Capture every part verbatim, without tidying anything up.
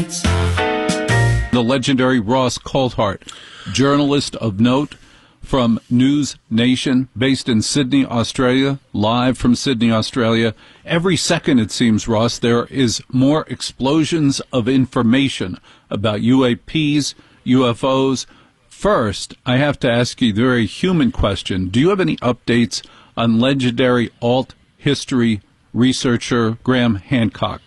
The legendary Ross Coulthart, journalist of note from News Nation, based in Sydney, Australia, live from Sydney, Australia. Every second, it seems, Ross, there is more explosions of information about U A Ps, U F Os. First, I have to ask you the very human question. Do you have any updates on legendary alt history researcher Graham Hancock?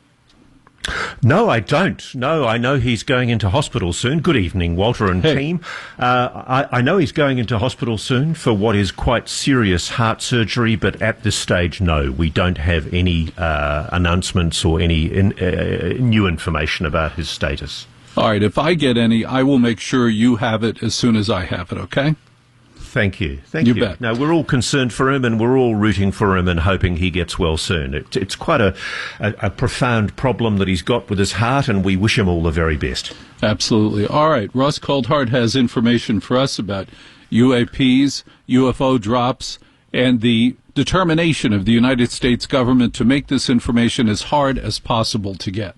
No, I don't. No, I know he's going into hospital soon. Good evening, Walter and hey. team. Uh, I, I know he's going into hospital soon for what is quite serious heart surgery, but at this stage, no, we don't have any uh, announcements or any in, uh, new information about his status. All right, if I get any, I will make sure you have it as soon as I have it, okay? Thank you. Thank you. you. Bet. No, we're all concerned for him and we're all rooting for him and hoping he gets well soon. It, it's quite a, a, a profound problem that he's got with his heart, and we wish him all the very best. Absolutely. All right. Ross Coulthart has information for us about U A Ps, U F O drops, and the determination of the United States government to make this information as hard as possible to get.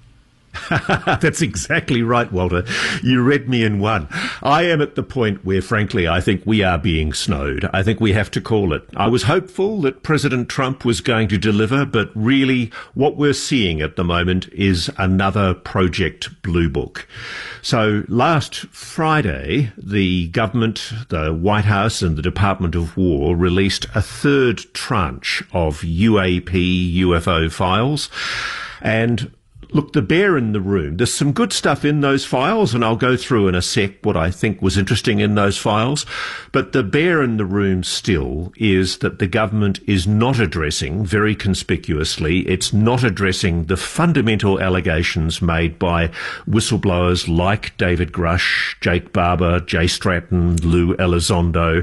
That's exactly right, Walter. You read me in one. I am at the point where, frankly, I think we are being snowed. I think we have to call it. I was hopeful that President Trump was going to deliver, but really what we're seeing at the moment is another Project Blue Book. So last Friday, the government, the White House and the Department of War released a third tranche of U A P U F O files. And look, the bear in the room, there's some good stuff in those files, and I'll go through in a sec what I think was interesting in those files. But the bear in the room still is that the government is not addressing, very conspicuously, it's not addressing the fundamental allegations made by whistleblowers like David Grush, Jake Barber, Jay Stratton, Lou Elizondo,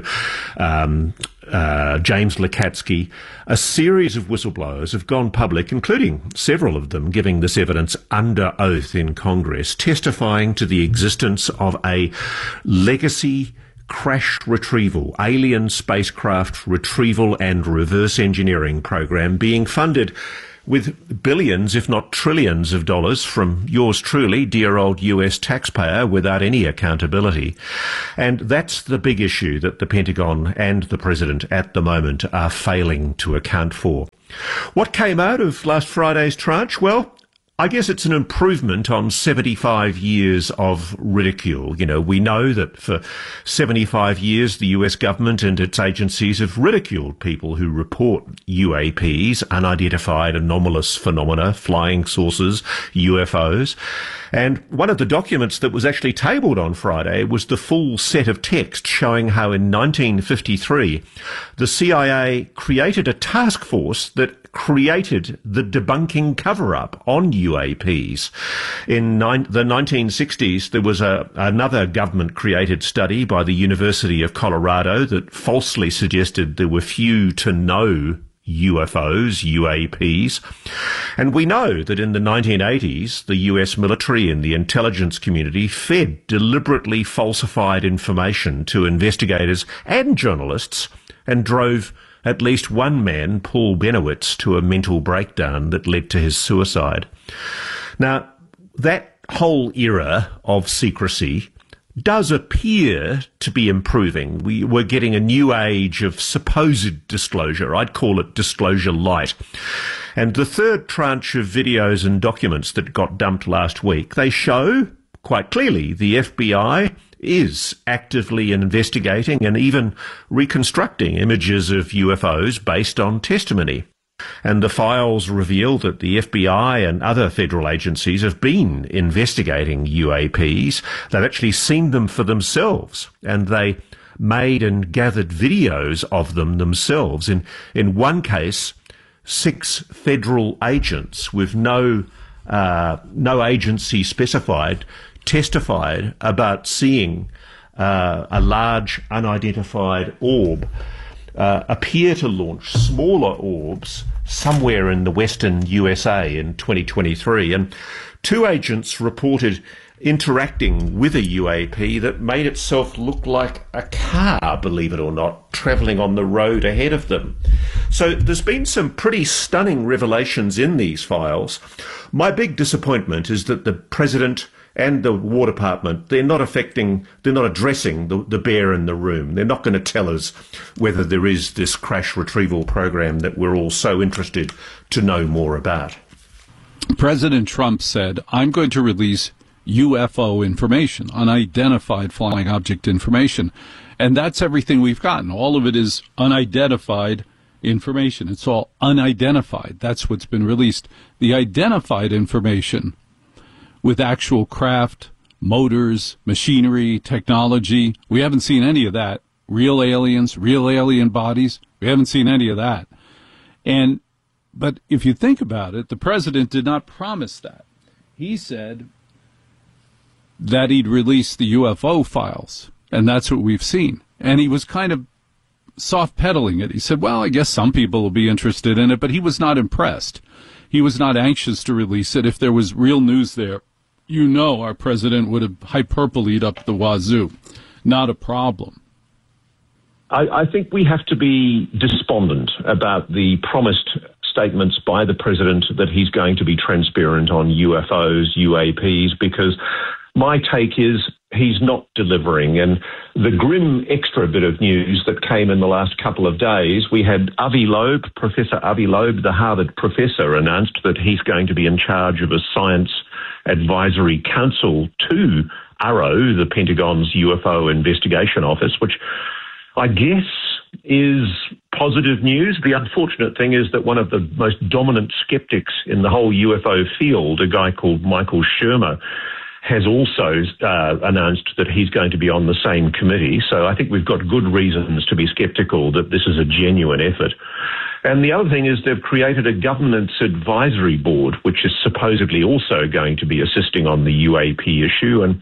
um, Uh, James Lukatsky. A series of whistleblowers have gone public, including several of them giving this evidence under oath in Congress, testifying to the existence of a legacy crash retrieval, alien spacecraft retrieval and reverse engineering program being funded with billions, if not trillions of dollars from yours truly, dear old U S taxpayer, without any accountability. And that's the big issue that the Pentagon and the President at the moment are failing to account for. What came out of last Friday's tranche? Well, I guess it's an improvement on seventy-five years of ridicule. You know, we know that for seventy-five years, the U S government and its agencies have ridiculed people who report U A Ps, unidentified anomalous phenomena, flying saucers, U F Os. And one of the documents that was actually tabled on Friday was the full set of text showing how in nineteen fifty-three, the C I A created a task force that created the debunking cover-up on U A Ps. In nine, the nineteen sixties, there was a, another government-created study by the University of Colorado that falsely suggested there were few to no U F Os, U A Ps. And we know that in the nineteen eighties, the U S military and the intelligence community fed deliberately falsified information to investigators and journalists and drove at least one man, Paul Benowitz, to a mental breakdown that led to his suicide. Now, that whole era of secrecy does appear to be improving. We, we're getting a new age of supposed disclosure. I'd call it disclosure light. And the third tranche of videos and documents that got dumped last week, they show quite clearly the F B I is actively investigating and even reconstructing images of U F Os based on testimony. And the files reveal that the F B I and other federal agencies have been investigating U A Ps. They've actually seen them for themselves, and they made and gathered videos of them themselves. In, in one case, six federal agents with no, uh, no agency specified testified about seeing uh, a large unidentified orb uh, appear to launch smaller orbs somewhere in the western U S A in twenty twenty-three. And two agents reported interacting with a U A P that made itself look like a car, believe it or not, travelling on the road ahead of them. So there's been some pretty stunning revelations in these files. My big disappointment is that the President and the War Department, they're not affecting, they're not addressing the, the bear in the room. They're not going to tell us whether there is this crash retrieval program that we're all so interested to know more about. President Trump said, I'm going to release U F O information, unidentified flying object information. And that's everything we've gotten. All of it is unidentified information. It's all unidentified. That's what's been released. The identified information with actual craft, motors, machinery, technology, we haven't seen any of that. Real aliens, real alien bodies, we haven't seen any of that. And but if you think about it, the president did not promise that. He said that he'd release the U F O files, and that's what we've seen. And he was kind of soft-pedaling it. He said, well, I guess some people will be interested in it, but he was not impressed. He was not anxious to release it. If there was real news there, you know our president would have hyperboleed up the wazoo. Not a problem. I, I think we have to be despondent about the promised statements by the president that he's going to be transparent on U F Os, U A Ps, because my take is he's not delivering. And the grim extra bit of news that came in the last couple of days, we had Avi Loeb, Professor Avi Loeb, the Harvard professor, announced that he's going to be in charge of a science advisory council to A R O, the Pentagon's U F O investigation office, which I guess is positive news. The unfortunate thing is that one of the most dominant skeptics in the whole U F O field, a guy called Michael Shermer, has also uh, announced that he's going to be on the same committee. So I think we've got good reasons to be sceptical that this is a genuine effort. And the other thing is they've created a governance advisory board, which is supposedly also going to be assisting on the U A P issue. And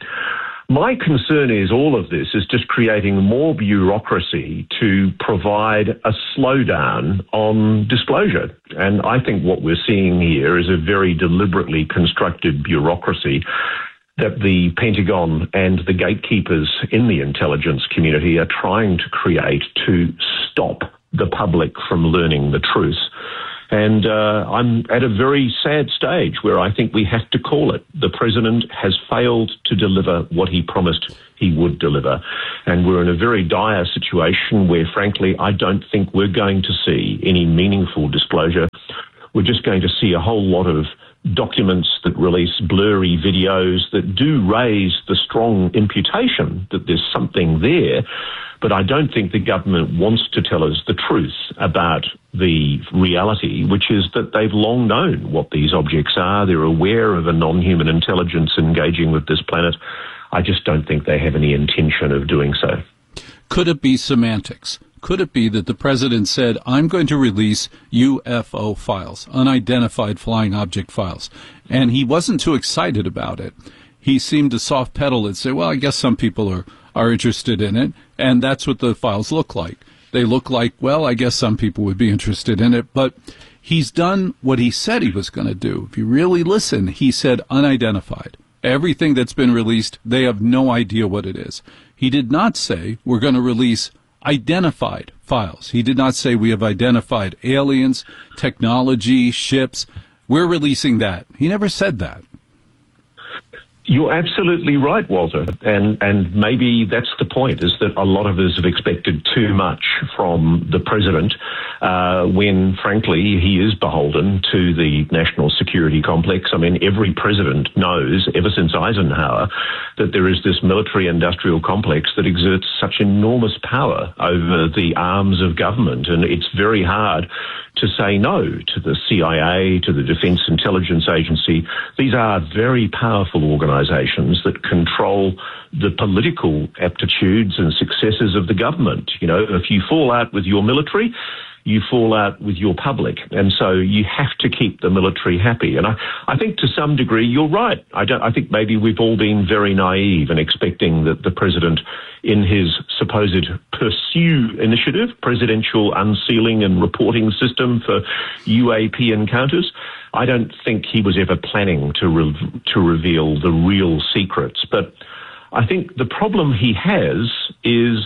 my concern is all of this is just creating more bureaucracy to provide a slowdown on disclosure. And I think what we're seeing here is a very deliberately constructed bureaucracy that the Pentagon and the gatekeepers in the intelligence community are trying to create to stop the public from learning the truth. And uh, I'm at a very sad stage where I think we have to call it. The president has failed to deliver what he promised he would deliver. And we're in a very dire situation where, frankly, I don't think we're going to see any meaningful disclosure. We're just going to see a whole lot of documents that release blurry videos that do raise the strong imputation that there's something there. But I don't think the government wants to tell us the truth about the reality, which is that they've long known what these objects are. They're aware of a non-human intelligence engaging with this planet. I just don't think they have any intention of doing so. Could it be semantics? Could it be that the president said, I'm going to release U F O files, unidentified flying object files, and he wasn't too excited about it? He seemed to soft pedal and say, well, I guess some people are, are interested in it, and that's what the files look like. They look like, well, I guess some people would be interested in it, but he's done what he said he was going to do. If you really listen, he said unidentified. Everything that's been released, they have no idea what it is. He did not say we're going to release identified files. He did not say we have identified aliens, technology, ships. We're releasing that. He never said that. You're absolutely right, Walter. And and maybe that's the point, is that a lot of us have expected too much from the president uh, when, frankly, he is beholden to the national security complex. I mean, every president knows, ever since Eisenhower, that there is this military-industrial complex that exerts such enormous power over the arms of government. And it's very hard to say no to the C I A, to the Defense Intelligence Agency. These are very powerful organizations that control the political aptitudes and successes of the government. You know, if you fall out with your military, you fall out with your public. And so you have to keep the military happy. And I, I think to some degree, you're right. I, don't, I think maybe we've all been very naive in expecting that the president, in his supposed Pursue initiative, Presidential Unsealing and Reporting System for U A P encounters, I don't think he was ever planning to re- to reveal the real secrets. But I think the problem he has is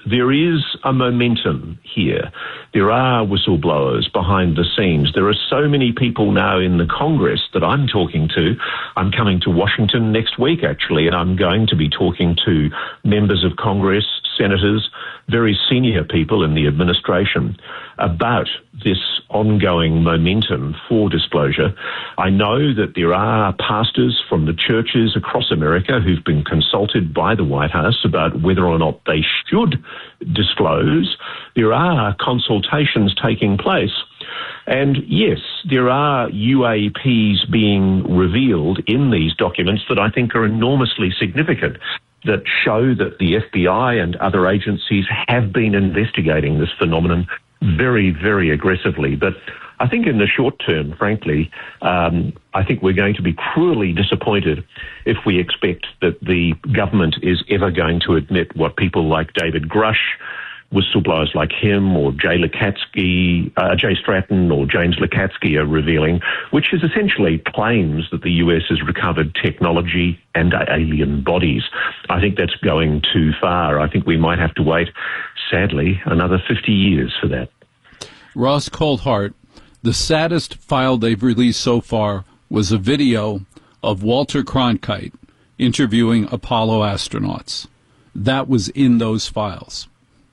there is a momentum here. There are whistleblowers behind the scenes. There are so many people now in the Congress that I'm talking to. I'm coming to Washington next week, actually, and I'm going to be talking to members of Congress, senators, very senior people in the administration about this ongoing momentum for disclosure. I know that there are pastors from the churches across America who've been consulted by the White House about whether or not they should disclose. There are consultations taking place. And yes, there are U A Ps being revealed in these documents that I think are enormously significant, that show that the F B I and other agencies have been investigating this phenomenon very, very aggressively. But I think in the short term, frankly, um, I think we're going to be cruelly disappointed if we expect that the government is ever going to admit what people like David Grush, whistleblowers like him, or Jay Lukatsky, uh, Jay Stratton or James Lukatsky are revealing, which is essentially claims that the U S has recovered technology and alien bodies. I think that's going too far. I think we might have to wait, sadly, another fifty years for that. Ross Coulthart, the saddest file they've released so far was a video of Walter Cronkite interviewing Apollo astronauts. That was in those files.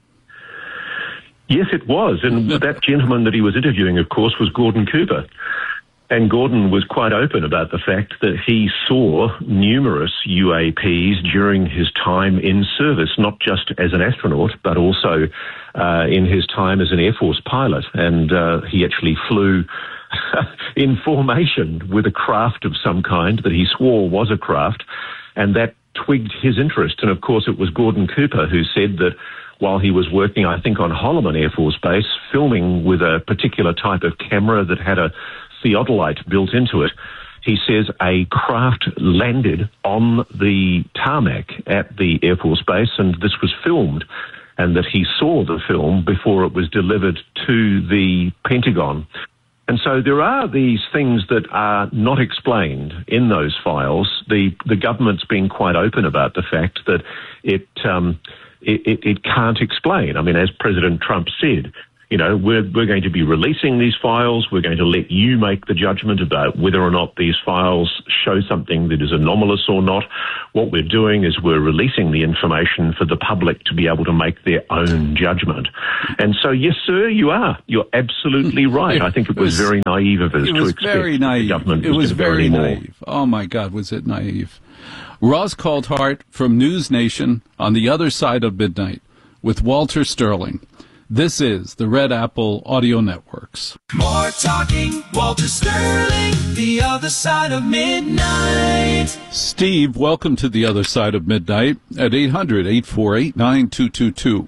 Yes, it was. And that gentleman that he was interviewing, of course, was Gordon Cooper. And Gordon was quite open about the fact that he saw numerous U A Ps during his time in service, not just as an astronaut, but also uh, in his time as an Air Force pilot. And uh, he actually flew in formation with a craft of some kind that he swore was a craft, and that twigged his interest. And, of course, it was Gordon Cooper who said that while he was working, I think, on Holloman Air Force Base, filming with a particular type of camera that had a theodolite built into it, he says a craft landed on the tarmac at the Air Force Base, and this was filmed, and that he saw the film before it was delivered to the Pentagon. And so there are these things that are not explained in those files. The the government's been quite open about the fact that it um, it, it, it can't explain. I mean, as President Trump said, you know, we're, we're going to be releasing these files. We're going to let you make the judgment about whether or not these files show something that is anomalous or not. What we're doing is we're releasing the information for the public to be able to make their own judgment. And so, yes, sir, you are. You're absolutely right. I think it was, it was very naive of us to expect very naive. the government it was, was very more. naive. Oh, my God, was it naive. Ross Coulthart from News Nation on the other side of midnight with Walter Sterling. This is the Red Apple Audio Networks. More talking, Walter Sterling, the other side of midnight. Steve, welcome to the other side of midnight at eight hundred, eight four eight, nine two two two.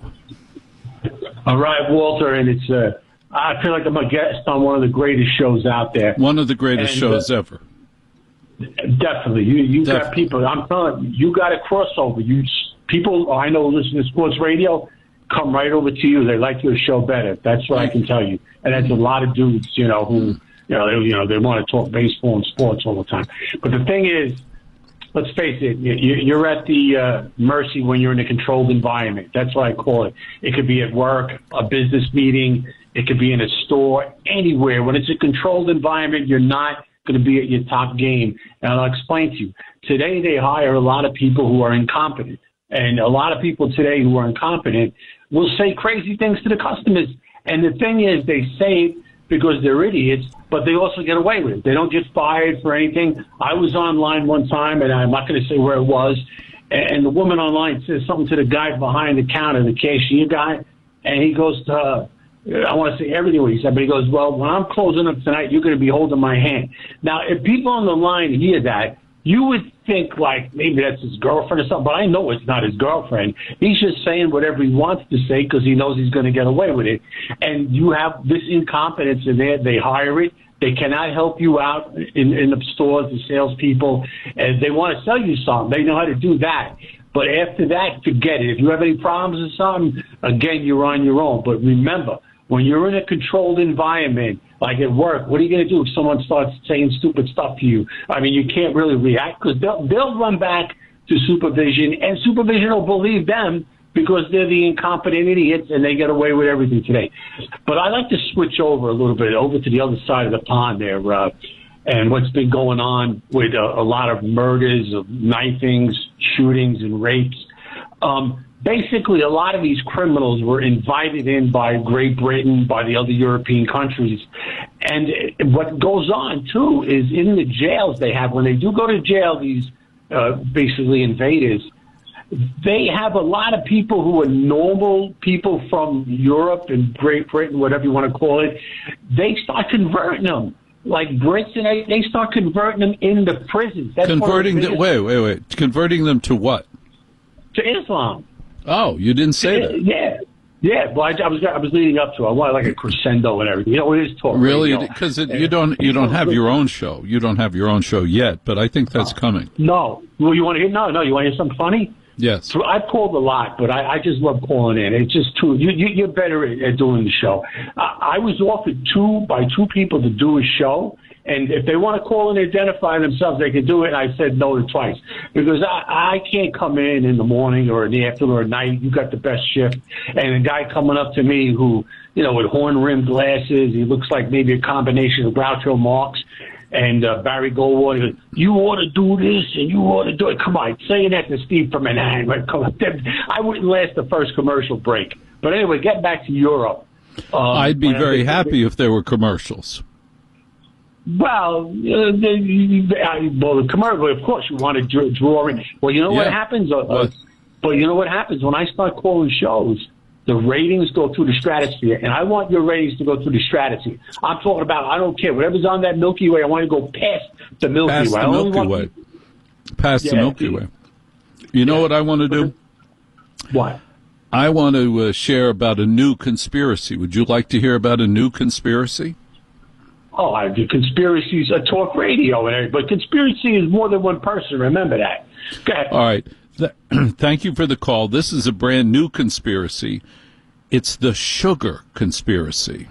All right, Walter, and it's uh, I feel like I'm a guest on one of the greatest shows out there. One of the greatest and, shows uh, ever. Definitely. You you Definitely. got people, I'm telling you, you got a crossover. You people I know listen to sports radio, come right over to you. They like your show better. That's what I can tell you. And there's a lot of dudes, you know, who, you know, they, you know, they want to talk baseball and sports all the time. But the thing is, let's face it, you, you're at the uh, mercy when you're in a controlled environment. That's what I call it. It could be at work, a business meeting. It could be in a store, anywhere. When it's a controlled environment, you're not going to be at your top game. And I'll explain to you. Today, they hire a lot of people who are incompetent. And a lot of people today who are incompetent will say crazy things to the customers. And the thing is, they say it because they're idiots, but they also get away with it. They don't get fired for anything. I was online one time, and I'm not going to say where it was, and the woman online says something to the guy behind the counter, the cashier guy, and he goes to her, I want to say everything what he said, but he goes, well, when I'm closing up tonight, you're going to be holding my hand. Now, if people on the line hear that, you would think like maybe that's his girlfriend or something, but I know it's not his girlfriend. He's just saying whatever he wants to say because he knows he's going to get away with it. And you have this incompetence in there. They hire it. They cannot help you out in, in the stores, the salespeople. And they want to sell you something. They know how to do that. But after that, forget it. If you have any problems or something, again, you're on your own. But remember, when you're in a controlled environment, like at work, what are you going to do if someone starts saying stupid stuff to you? I mean, you can't really react because they'll, they'll run back to supervision, and supervision will believe them because they're the incompetent idiots and they get away with everything today. But I'd like to switch over a little bit, over to the other side of the pond there, uh, and what's been going on with a, a lot of murders, of knifings, shootings, and rapes. Um, basically, a lot of these criminals were invited in by Great Britain, by the other European countries. And what goes on, too, is in the jails they have, when they do go to jail, these uh, basically invaders, they have a lot of people who are normal people from Europe and Great Britain, whatever you want to call it. They start converting them. Like Brits, and they, they start converting them into prisons. That's Converting the them, wait, wait, wait. Converting them to what? To Islam. Oh, you didn't say that. Yeah, yeah. Well, I, I was I was leading up to it. I wanted like a crescendo and everything. You know, it is talk Really, radio. because you don't you don't have your own show. You don't have your own show yet, but I think that's coming. No. Well, you want to hear? No, no. You want to hear something funny? Yes. So I've called a lot, but I, I just love calling in. It's just too. You, you, you're better at, at doing the show. I, I was offered two by two people to do a show. And if they want to call and identify themselves, they can do it. And I said no to twice because I, I can't come in in the morning or in the afternoon or at night. You got the best shift. And a guy coming up to me who, you know, with horn-rimmed glasses, he looks like maybe a combination of Groucho Marx and uh, Barry Goldwater. He goes, you ought to do this and you ought to do it. Come on, saying that to Steve from Manhattan. Right? Come on. I wouldn't last the first commercial break. But anyway, get back to Europe. Um, I'd be very happy if there were commercials. Well, uh, the, well, the commercial, of course, you want to draw, draw in. Well, you know Yeah. what happens? Uh, What? But you know what happens when I start calling shows? The ratings go through the stratosphere, and I want your ratings to go through the stratosphere. I'm talking about, I don't care, whatever's on that Milky Way, I want to go past the Milky Past Way. I the only Milky want Way. Past the Yeah. Milky Way. You know what I want to do? What? I want to uh, share about a new conspiracy. Would you like to hear about a new conspiracy? Oh, I do conspiracies, uh, talk radio, and everything. But conspiracy is more than one person. Remember that. Go ahead. All right. Th- Thank you for the call. This is a brand new conspiracy. It's the sugar conspiracy.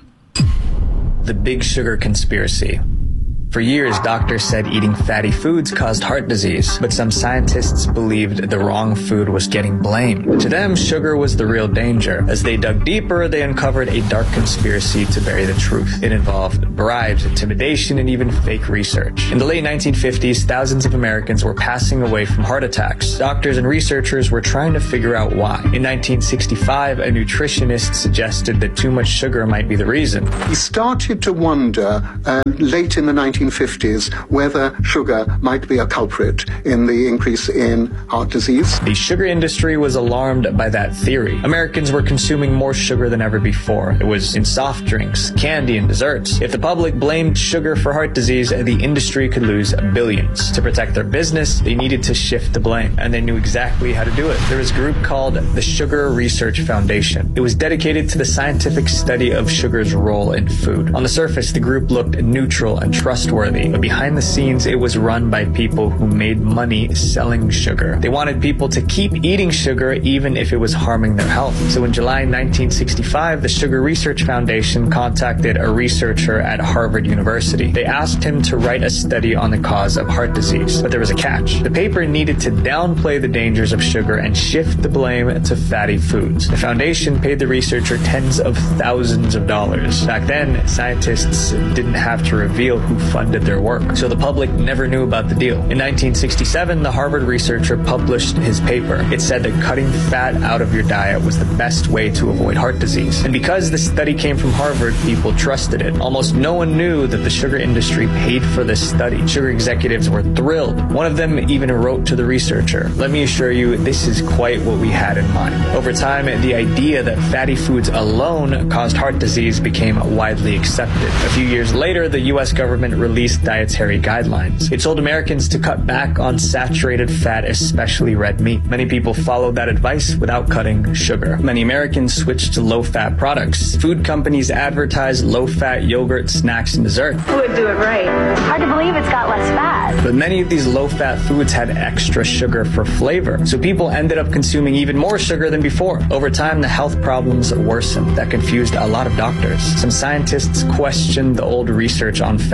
The Big Sugar Conspiracy. For years, doctors said eating fatty foods caused heart disease, but some scientists believed the wrong food was getting blamed. To them, sugar was the real danger. As they dug deeper, they uncovered a dark conspiracy to bury the truth. It involved bribes, intimidation, and even fake research. In the late nineteen fifties, thousands of Americans were passing away from heart attacks. Doctors and researchers were trying to figure out why. In nineteen sixty-five, a nutritionist suggested that too much sugar might be the reason. He started to wonder uh, late in the nineteen fifties whether sugar might be a culprit in the increase in heart disease. The sugar industry was alarmed by that theory. Americans were consuming more sugar than ever before. It was in soft drinks, candy, and desserts. If the public blamed sugar for heart disease, the industry could lose billions. To protect their business, they needed to shift the blame, and they knew exactly how to do it. There was a group called the Sugar Research Foundation. It was dedicated to the scientific study of sugar's role in food. On the surface, the group looked neutral and trustworthy. But behind the scenes, it was run by people who made money selling sugar. They wanted people to keep eating sugar even if it was harming their health. So in July nineteen sixty-five, the Sugar Research Foundation contacted a researcher at Harvard University. They asked him to write a study on the cause of heart disease. But there was a catch. The paper needed to downplay the dangers of sugar and shift the blame to fatty foods. The foundation paid the researcher tens of thousands of dollars. Back then, scientists didn't have to reveal who funded their work, so the public never knew about the deal. In nineteen sixty-seven, the Harvard researcher published his paper. It said that cutting fat out of your diet was the best way to avoid heart disease. And because the study came from Harvard, people trusted it. Almost no one knew that the sugar industry paid for this study. Sugar executives were thrilled. One of them even wrote to the researcher, "Let me assure you, this is quite what we had in mind." Over time, the idea that fatty foods alone caused heart disease became widely accepted. A few years later, the U S government released dietary guidelines. It told Americans to cut back on saturated fat, especially red meat. Many people followed that advice without cutting sugar. Many Americans switched to low-fat products. Food companies advertised low-fat yogurt, snacks, and dessert. Who would do it right? Hard to believe it's got less fat. But many of these low-fat foods had extra sugar for flavor, so people ended up consuming even more sugar than before. Over time, the health problems worsened. That confused a lot of doctors. Some scientists questioned the old research on fat and sugar.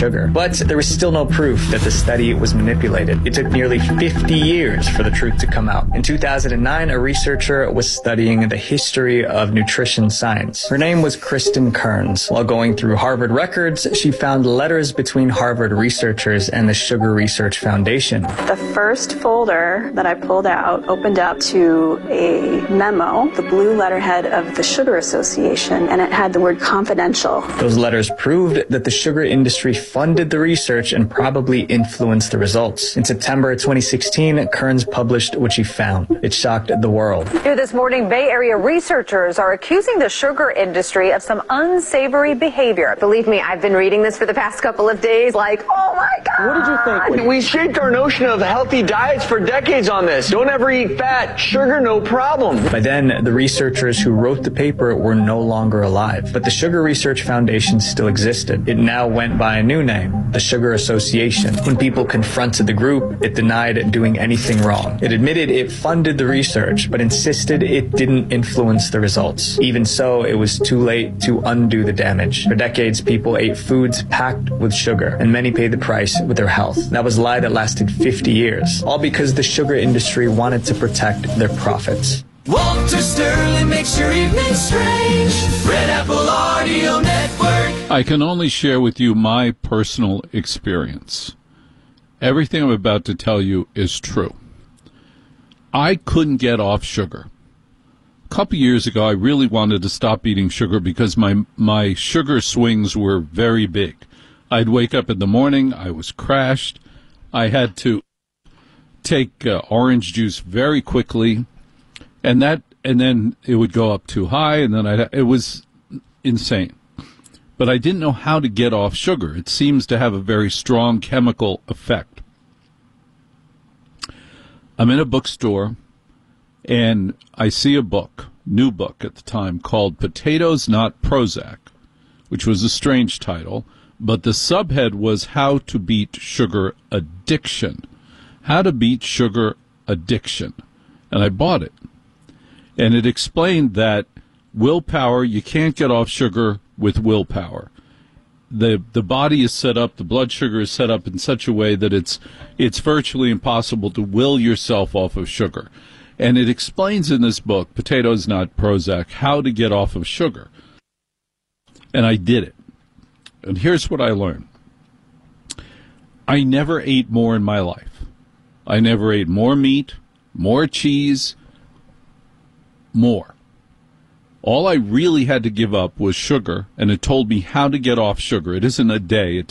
sugar. But there was still no proof that the study was manipulated. It took nearly fifty years for the truth to come out. In two thousand nine, a researcher was studying the history of nutrition science. Her name was Kristen Kearns. While going through Harvard records, she found letters between Harvard researchers and the Sugar Research Foundation. The first folder that I pulled out opened up to a memo, the blue letterhead of the Sugar Association, and it had the word confidential. Those letters proved that the sugar industry funded the research and probably influenced the results. In September twenty sixteen, Kearns published what she found. It shocked the world. Here this morning, Bay Area researchers are accusing the sugar industry of some unsavory behavior. Believe me, I've been reading this for the past couple of days like, oh my God. What did you think? We shaped our notion of healthy diets for decades on this. Don't ever eat fat, sugar, no problem. By then, the researchers who wrote the paper were no longer alive, but the Sugar Research Foundation still existed. It now went by a new name, the Sugar Association. When people confronted the group, it denied doing anything wrong. It admitted it funded the research, but insisted it didn't influence the results. Even so, it was too late to undo the damage. For decades, people ate foods packed with sugar, and many paid the price with their health. That was a lie that lasted fifty years, all because the sugar industry wanted to protect their profits. Walter Sterling makes your evening strange. Red Apple Audio Network. I can only share with you my personal experience. Everything I'm about to tell you is true. I couldn't get off sugar. A couple years ago, I really wanted to stop eating sugar because my my sugar swings were very big. I'd wake up in the morning, I was crashed. I had to take uh, orange juice very quickly, and that and then it would go up too high, and then I it was insane. But I didn't know how to get off sugar. It seems to have a very strong chemical effect. I'm in a bookstore, and I see a book, new book at the time, called Potatoes Not Prozac, which was a strange title, but the subhead was How to Beat Sugar Addiction. How to Beat Sugar Addiction. And I bought it. And it explained that willpower, you can't get off sugar with willpower. The the body is set up, the blood sugar is set up in such a way that it's it's virtually impossible to will yourself off of sugar. And it explains in this book, Potatoes Not Prozac, how to get off of sugar. And I did it. And here's what I learned. I never ate more in my life. I never ate more meat, more cheese, more. All I really had to give up was sugar, and it told me how to get off sugar. It isn't a day. It